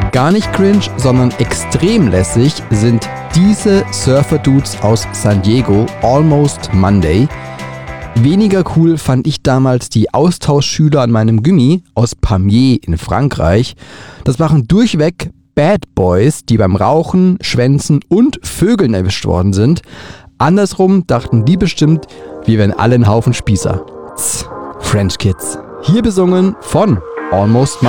Gar nicht cringe, sondern extrem lässig sind diese Surfer-Dudes aus San Diego, Almost Monday. Weniger cool fand ich damals die Austauschschüler an meinem Gymi aus Pamiers in Frankreich. Das waren durchweg Bad Boys, die beim Rauchen, Schwänzen und Vögeln erwischt worden sind. Andersrum dachten die bestimmt, wir wären alle ein Haufen Spießer. French Kids. Hier besungen von Almost Monday.